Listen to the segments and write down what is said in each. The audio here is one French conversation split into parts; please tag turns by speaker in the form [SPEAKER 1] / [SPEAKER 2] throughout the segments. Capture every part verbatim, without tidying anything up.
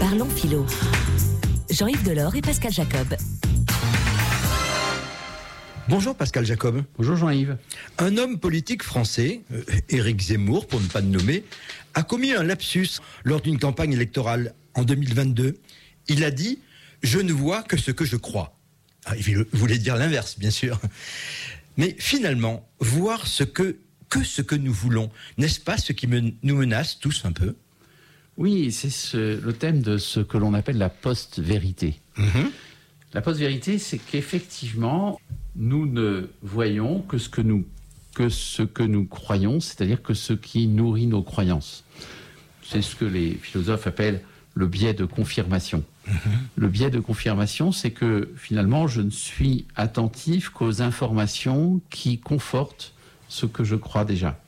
[SPEAKER 1] Parlons philo. Jean-Yves Delors et Pascal Jacob.
[SPEAKER 2] Bonjour Pascal Jacob.
[SPEAKER 3] Bonjour Jean-Yves.
[SPEAKER 2] Un homme politique français, euh, Éric Zemmour pour ne pas le nommer, a commis un lapsus lors d'une campagne électorale en deux mille vingt-deux. Il a dit « Je ne vois que ce que je crois ». Ah, il voulait dire l'inverse, bien sûr. Mais finalement, voir ce que, que ce que nous voulons, n'est-ce pas ce qui me, nous menace tous un peu ?
[SPEAKER 3] Oui, c'est ce, le thème de ce que l'on appelle la post-vérité. Mm-hmm. La post-vérité, c'est qu'effectivement, nous ne voyons que ce que nous, que ce que nous croyons, c'est-à-dire que ce qui nourrit nos croyances. C'est ce que les philosophes appellent le biais de confirmation. Mmh. Le biais de confirmation, c'est que finalement, je ne suis attentif qu'aux informations qui confortent ce que je crois déjà.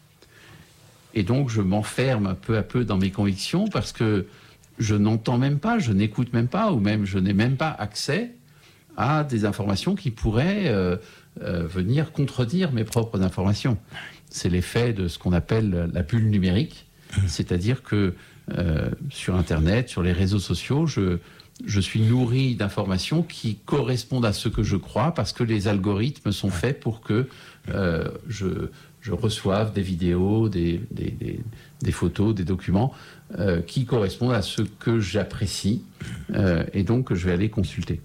[SPEAKER 3] Et donc, je m'enferme peu à peu dans mes convictions parce que je n'entends même pas, je n'écoute même pas, ou même je n'ai même pas accès à des informations qui pourraient euh, euh, venir contredire mes propres informations. C'est l'effet de ce qu'on appelle la bulle numérique, mmh. c'est-à-dire que euh, sur Internet, sur les réseaux sociaux, je, je suis nourri d'informations qui correspondent à ce que je crois parce que les algorithmes sont faits pour que euh, je, je reçoive des vidéos, des, des, des, des photos, des documents euh, qui correspondent à ce que j'apprécie euh, et donc je vais aller consulter.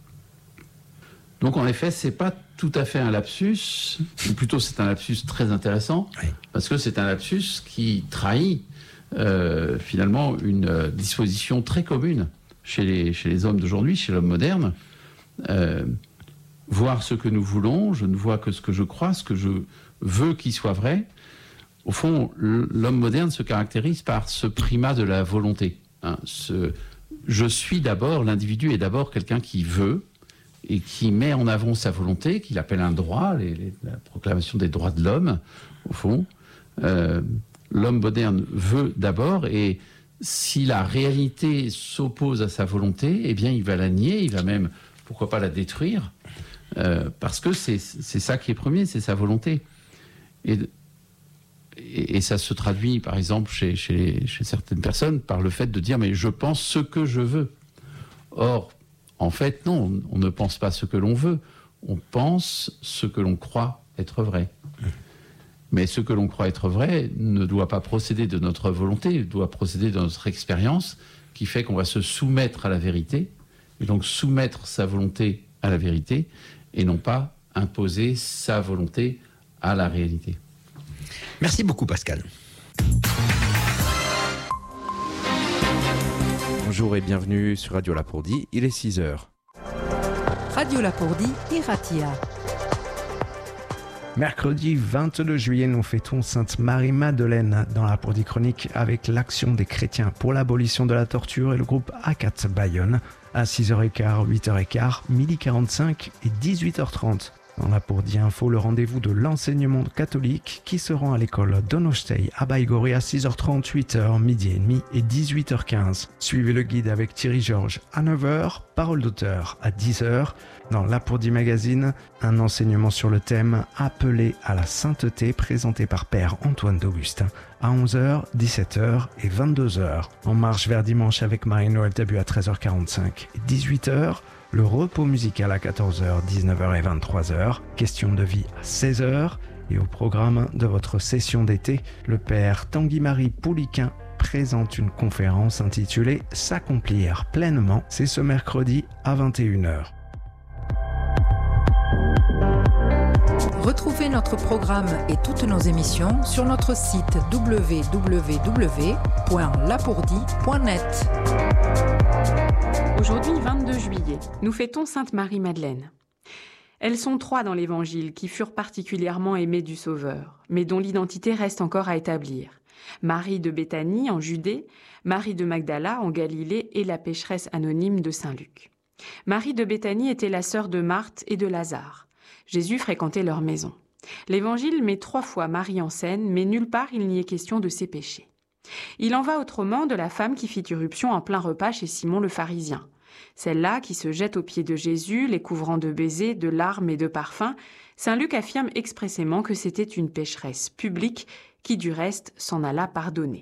[SPEAKER 3] Donc en effet, c'est pas tout à fait un lapsus, ou plutôt c'est un lapsus très intéressant, oui. parce que c'est un lapsus qui trahit euh, finalement une euh, disposition très commune chez les, chez les hommes d'aujourd'hui, chez l'homme moderne. Euh, voir ce que nous voulons, je ne vois que ce que je crois, ce que je veux qu'il soit vrai. Au fond, l'homme moderne se caractérise par ce primat de la volonté. Hein, ce, je suis d'abord, l'individu est d'abord quelqu'un qui veut, et qui met en avant sa volonté, qu'il appelle un droit, les, les, la proclamation des droits de l'homme, au fond. Euh, l'homme moderne veut d'abord, et si la réalité s'oppose à sa volonté, eh bien, il va la nier, il va même, pourquoi pas, la détruire, euh, parce que c'est, c'est ça qui est premier, c'est sa volonté. Et, et, et ça se traduit, par exemple, chez, chez, les, chez certaines personnes, par le fait de dire « mais je pense ce que je veux ». Or, en fait, non, on ne pense pas ce que l'on veut, on pense ce que l'on croit être vrai. Mais ce que l'on croit être vrai ne doit pas procéder de notre volonté, doit procéder de notre expérience, qui fait qu'on va se soumettre à la vérité, et donc soumettre sa volonté à la vérité, et non pas imposer sa volonté à la réalité.
[SPEAKER 2] Merci beaucoup, Pascal.
[SPEAKER 4] Bonjour et bienvenue sur Radio Lapourdie, il est six heures.
[SPEAKER 5] Radio Lapourdie, Iratia.
[SPEAKER 6] Mercredi vingt-deux juillet, nous fêtons Sainte Marie-Madeleine dans la Lapourdie Chronique avec l'Action des chrétiens pour l'abolition de la torture et le groupe ACAT Bayonne à six heures quinze, huit heures quinze, midi quarante-cinq et dix-huit heures trente. Dans la Lapourdie Info, le rendez-vous de l'enseignement catholique qui se rend à l'école Donostei à Baïgoré à six heures trente, huit heures, midi et demi et dix-huit heures quinze. Suivez le guide avec Thierry Georges à neuf heures, parole d'auteur à dix heures. Dans la Lapourdie Magazine, un enseignement sur le thème Appelé à la sainteté présenté par Père Antoine d'Augustin à onze heures, dix-sept heures et vingt-deux heures. En marche vers dimanche avec Marie-Noël Tabu à treize heures quarante-cinq et dix-huit heures. Le repos musical à quatorze heures, dix-neuf heures et vingt-trois heures, question de vie à seize heures, et au programme de votre session d'été, le père Tanguy-Marie Pouliquin présente une conférence intitulée « S'accomplir pleinement ». C'est ce mercredi à vingt et une heures.
[SPEAKER 5] Retrouvez notre programme et toutes nos émissions sur notre site w w w point lapourdie point net.
[SPEAKER 7] Aujourd'hui, vingt-deux juillet, nous fêtons Sainte Marie-Madeleine. Elles sont trois dans l'Évangile qui furent particulièrement aimées du Sauveur, mais dont l'identité reste encore à établir. Marie de Béthanie en Judée, Marie de Magdala en Galilée et la pécheresse anonyme de Saint Luc. Marie de Béthanie était la sœur de Marthe et de Lazare. Jésus fréquentait leur maison. L'Évangile met trois fois Marie en scène, mais nulle part il n'y est question de ses péchés. Il en va autrement de la femme qui fit irruption en plein repas chez Simon le pharisien. Celle-là qui se jette aux pieds de Jésus, les couvrant de baisers, de larmes et de parfums, saint Luc affirme expressément que c'était une pécheresse publique qui, du reste, s'en alla pardonner.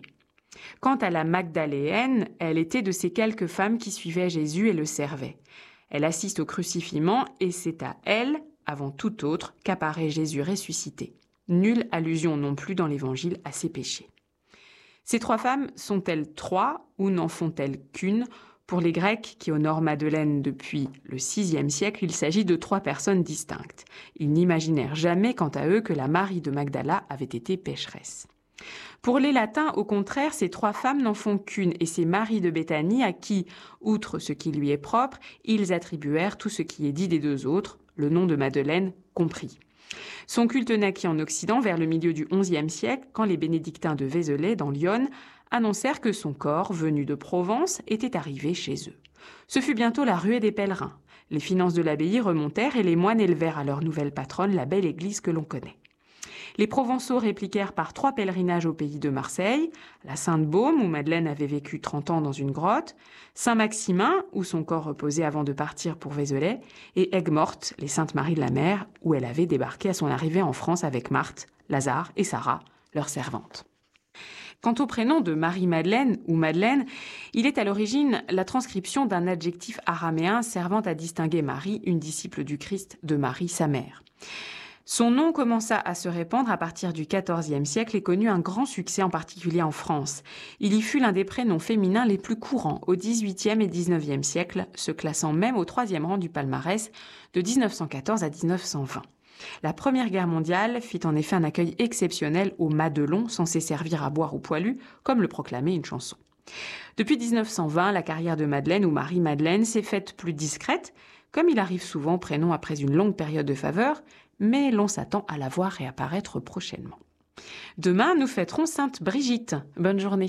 [SPEAKER 7] Quant à la Magdaléenne, elle était de ces quelques femmes qui suivaient Jésus et le servaient. Elle assiste au crucifiement et c'est à elle, avant tout autre, qu'apparaît Jésus ressuscité. Nulle allusion non plus dans l'Évangile à ses péchés. Ces trois femmes sont-elles trois ou n'en font-elles qu'une ? Pour les Grecs qui honorent Madeleine depuis le sixième siècle, il s'agit de trois personnes distinctes. Ils n'imaginèrent jamais, quant à eux, que la Marie de Magdala avait été pécheresse. Pour les Latins, au contraire, ces trois femmes n'en font qu'une, et c'est Marie de Béthanie à qui, outre ce qui lui est propre, ils attribuèrent tout ce qui est dit des deux autres, le nom de Madeleine compris. Son culte naquit en Occident vers le milieu du onzième siècle, quand les bénédictins de Vézelay, dans l'Yonne, annoncèrent que son corps, venu de Provence, était arrivé chez eux. Ce fut bientôt la ruée des pèlerins. Les finances de l'abbaye remontèrent et les moines élevèrent à leur nouvelle patronne la belle église que l'on connaît. Les Provençaux répliquèrent par trois pèlerinages au pays de Marseille, la Sainte-Baume, où Madeleine avait vécu trente ans dans une grotte, Saint-Maximin, où son corps reposait avant de partir pour Vézelay, et Aigues-Mortes, les Saintes-Maries de la Mer, où elle avait débarqué à son arrivée en France avec Marthe, Lazare et Sarah, leurs servantes. Quant au prénom de Marie-Madeleine ou Madeleine, il est à l'origine la transcription d'un adjectif araméen servant à distinguer Marie, une disciple du Christ, de Marie, sa mère. Son nom commença à se répandre à partir du quatorzième siècle et connut un grand succès, en particulier en France. Il y fut l'un des prénoms féminins les plus courants au dix-huitième et dix-neuvième siècle, se classant même au troisième rang du palmarès de dix-neuf cent quatorze à dix-neuf cent vingt. La Première Guerre mondiale fit en effet un accueil exceptionnel au Madelon, censé servir à boire aux poilus, comme le proclamait une chanson. Depuis dix-neuf cent vingt, la carrière de Madeleine ou Marie-Madeleine s'est faite plus discrète, comme il arrive souvent au prénom après une longue période de faveur, mais l'on s'attend à la voir réapparaître prochainement. Demain, nous fêterons Sainte Brigitte. Bonne journée.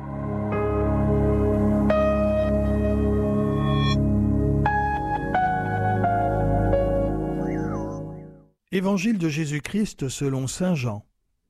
[SPEAKER 8] Évangile de Jésus-Christ selon saint Jean.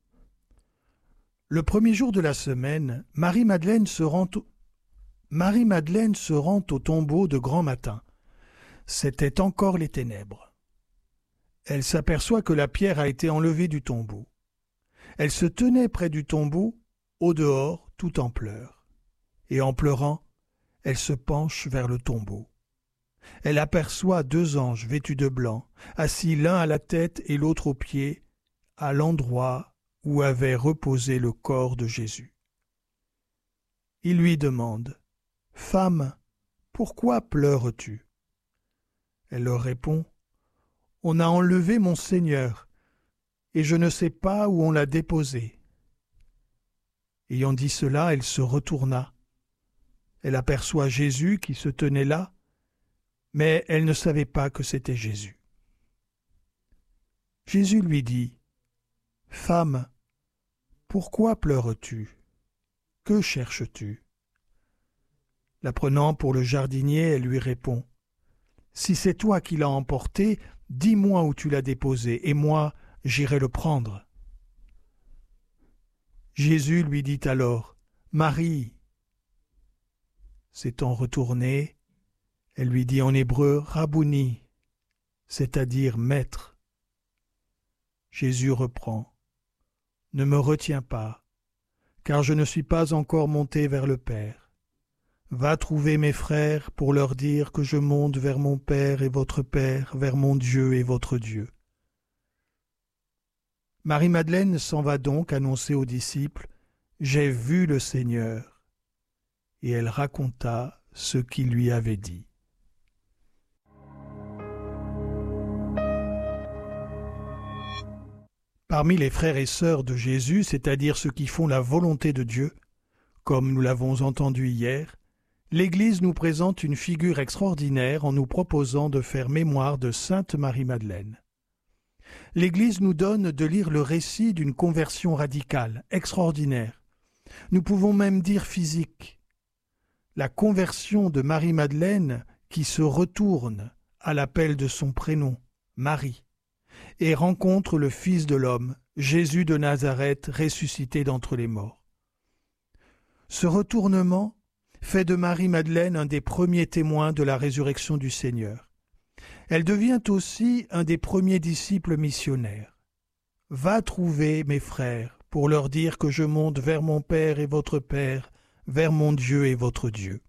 [SPEAKER 8] Le premier jour de la semaine, Marie-Madeleine se rend au... Marie-Madeleine se rend au tombeau de grand matin. C'étaient encore les ténèbres. Elle s'aperçoit que la pierre a été enlevée du tombeau. Elle se tenait près du tombeau, au dehors, tout en pleurs. Et en pleurant, elle se penche vers le tombeau. Elle aperçoit deux anges vêtus de blanc, assis l'un à la tête et l'autre aux pieds, à l'endroit où avait reposé le corps de Jésus. Ils lui demandent « Femme, pourquoi pleures-tu » Elle leur répond « On a enlevé mon Seigneur, et je ne sais pas où on l'a déposé. » Ayant dit cela, elle se retourna. Elle aperçoit Jésus qui se tenait là, mais elle ne savait pas que c'était Jésus. Jésus lui dit « Femme, pourquoi pleures-tu ? Que cherches-tu » La prenant pour le jardinier, elle lui répond « Si c'est toi qui l'as emporté, dis-moi où tu l'as déposé, et moi, j'irai le prendre. » Jésus lui dit alors « Marie !» S'étant retournée, elle lui dit en hébreu « Rabouni », c'est-à-dire « maître ». Jésus reprend « Ne me retiens pas, car je ne suis pas encore monté vers le Père. Va trouver mes frères pour leur dire que je monte vers mon Père et votre Père, vers mon Dieu et votre Dieu. » Marie-Madeleine s'en va donc annoncer aux disciples « J'ai vu le Seigneur » et elle raconta ce qu'il lui avait dit. Parmi les frères et sœurs de Jésus, c'est-à-dire ceux qui font la volonté de Dieu, comme nous l'avons entendu hier, l'Église nous présente une figure extraordinaire en nous proposant de faire mémoire de Sainte Marie-Madeleine. L'Église nous donne de lire le récit d'une conversion radicale, extraordinaire. Nous pouvons même dire physique. La conversion de Marie-Madeleine qui se retourne à l'appel de son prénom, Marie, et rencontre le Fils de l'homme, Jésus de Nazareth, ressuscité d'entre les morts. Ce retournement fait de Marie-Madeleine un des premiers témoins de la résurrection du Seigneur. Elle devient aussi un des premiers disciples missionnaires. « Va trouver mes frères pour leur dire que je monte vers mon Père et votre Père, vers mon Dieu et votre Dieu.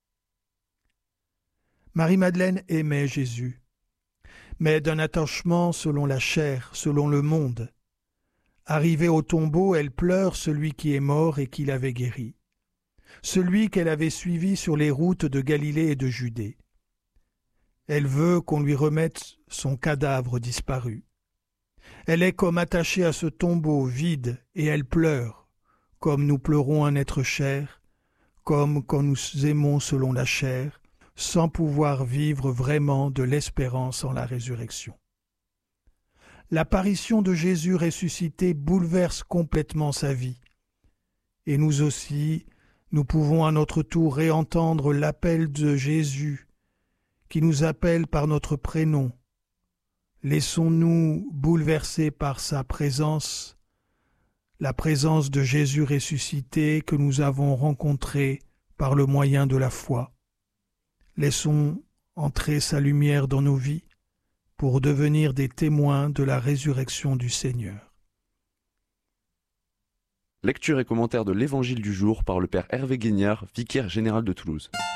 [SPEAKER 8] Marie-Madeleine aimait Jésus, mais d'un attachement selon la chair, selon le monde. Arrivée au tombeau, elle pleure celui qui est mort et qui l'avait guéri, celui qu'elle avait suivi sur les routes de Galilée et de Judée. Elle veut qu'on lui remette son cadavre disparu. Elle est comme attachée à ce tombeau vide et elle pleure, comme nous pleurons un être cher, comme quand nous aimons selon la chair, sans pouvoir vivre vraiment de l'espérance en la résurrection. L'apparition de Jésus ressuscité bouleverse complètement sa vie. Et nous aussi, nous pouvons à notre tour réentendre l'appel de Jésus, qui nous appelle par notre prénom. Laissons-nous bouleverser par sa présence, la présence de Jésus ressuscité que nous avons rencontré par le moyen de la foi. Laissons entrer sa lumière dans nos vies pour devenir des témoins de la résurrection du Seigneur.
[SPEAKER 4] Lecture et commentaire de l'Évangile du jour par le Père Hervé Guignard, vicaire général de Toulouse.